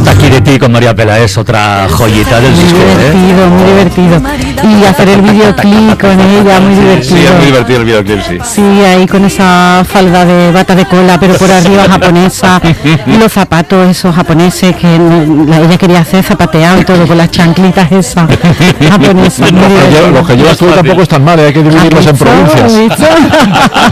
aquí de ti con María Peláez, otra joyita del disco. Muy divertido. Y hacer el videoclip con ella, muy divertido. Sí, es muy divertido el videoclip, sí. Sí, ahí con esa falda de bata de cola, pero por arriba japonesa, y los zapatos esos japoneses que ella quería hacer zapateado y todo, con las chanclitas esas japonesas. Los que llevas tú tampoco están mal, hay que dividirlos en provincias.